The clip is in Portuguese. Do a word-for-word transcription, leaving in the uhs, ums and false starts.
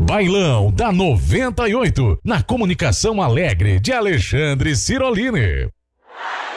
Bailão da noventa e oito, na comunicação alegre de Alexandre Cirolini.